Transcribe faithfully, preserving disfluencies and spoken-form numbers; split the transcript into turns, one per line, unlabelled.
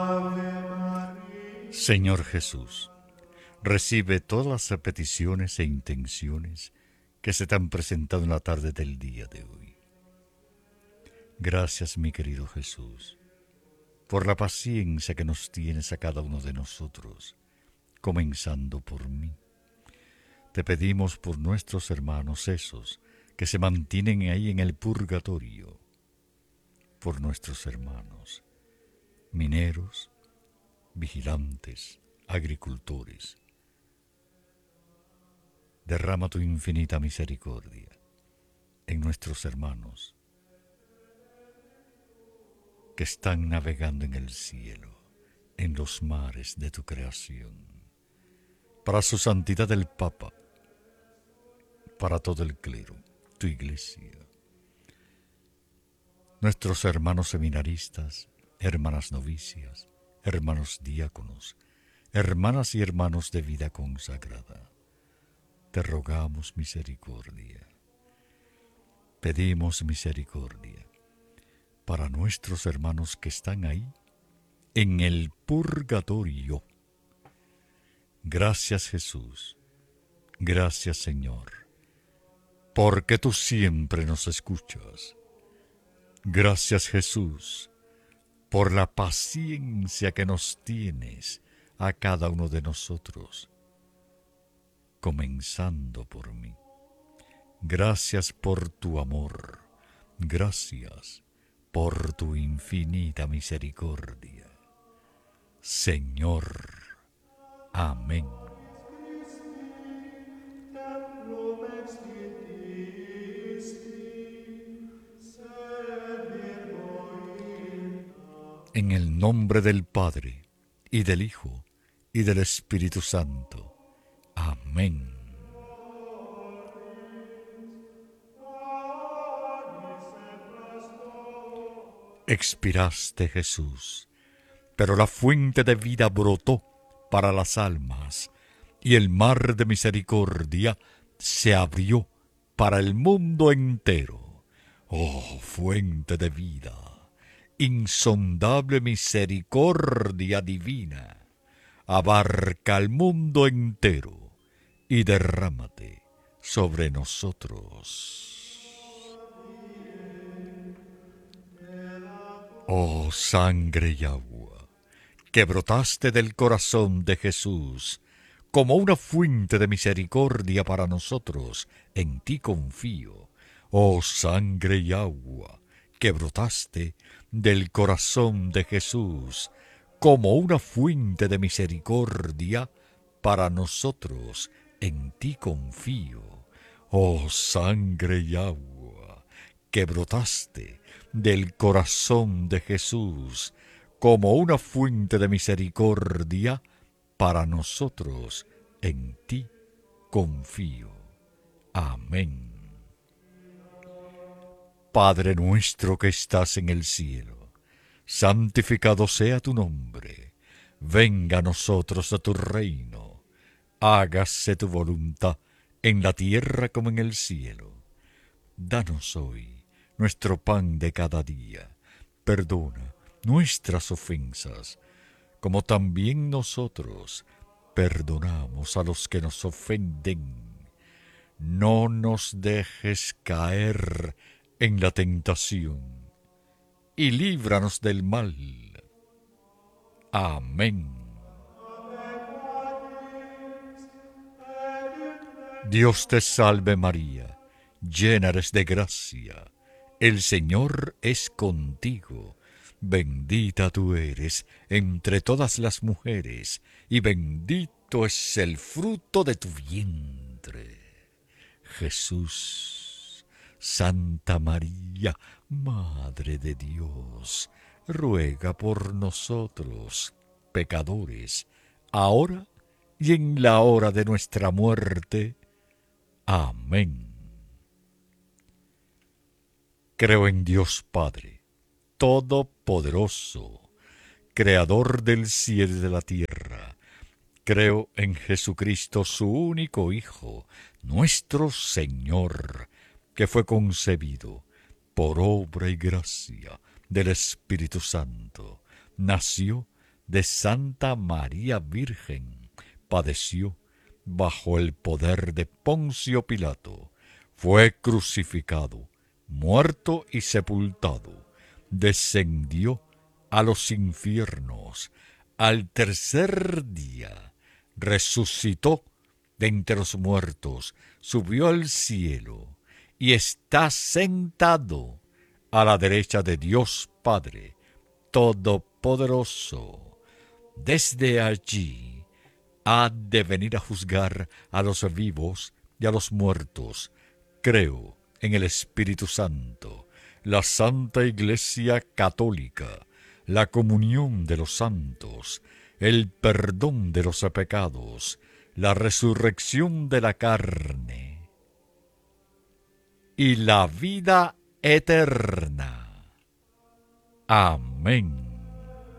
Señor Jesús, recibe todas las peticiones e intenciones que se te han presentado en la tarde del día de hoy. Gracias, mi querido Jesús, por la paciencia que nos tienes a cada uno de nosotros, comenzando por mí. Te pedimos por nuestros hermanos esos que se mantienen ahí en el purgatorio, por nuestros hermanos mineros, vigilantes, agricultores. Derrama tu infinita misericordia en nuestros hermanos que están navegando en el cielo, en los mares de tu creación. Para su santidad el Papa, para todo el clero, tu iglesia. Nuestros hermanos seminaristas, hermanas novicias, hermanos diáconos, hermanas y hermanos de vida consagrada, te rogamos misericordia. Pedimos misericordia para nuestros hermanos que están ahí en el purgatorio. Gracias, Jesús. Gracias, Señor, porque tú siempre nos escuchas. Gracias, Jesús, por la paciencia que nos tienes a cada uno de nosotros, comenzando por mí. Gracias por tu amor, gracias por tu infinita misericordia. Señor, amén. En el nombre del Padre, y del Hijo, y del Espíritu Santo. Amén. Expiraste, Jesús, pero la fuente de vida brotó para las almas, y el mar de misericordia se abrió para el mundo entero. Oh, fuente de vida, insondable misericordia divina, abarca el mundo entero y derrámate sobre nosotros. Oh sangre y agua, que brotaste del corazón de Jesús como una fuente de misericordia para nosotros, en ti confío. Oh sangre y agua, que brotaste del corazón de Jesús como una fuente de misericordia para nosotros, en ti confío. Oh sangre y agua, que brotaste del corazón de Jesús como una fuente de misericordia para nosotros, en ti confío. Amén. Padre nuestro que estás en el cielo, santificado sea tu nombre. Venga a nosotros a tu reino. Hágase tu voluntad en la tierra como en el cielo. Danos hoy nuestro pan de cada día. Perdona nuestras ofensas, como también nosotros perdonamos a los que nos ofenden. No nos dejes caer en la tentación, y líbranos del mal. Amén. Dios te salve María, llena eres de gracia, el Señor es contigo. Bendita tú eres entre todas las mujeres, y bendito es el fruto de tu vientre, Jesús. Santa María, Madre de Dios, ruega por nosotros, pecadores, ahora y en la hora de nuestra muerte. Amén. Creo en Dios Padre Todopoderoso, Creador del cielo y de la tierra. Creo en Jesucristo, su único Hijo, nuestro Señor, que fue concebido por obra y gracia del Espíritu Santo, nació de Santa María Virgen, padeció bajo el poder de Poncio Pilato, fue crucificado, muerto y sepultado, descendió a los infiernos, al tercer día resucitó de entre los muertos, subió al cielo y está sentado a la derecha de Dios Padre Todopoderoso. Desde allí ha de venir a juzgar a los vivos y a los muertos. Creo en el Espíritu Santo, la Santa Iglesia Católica, la comunión de los santos, el perdón de los pecados, la resurrección de la carne y la vida eterna. Amén.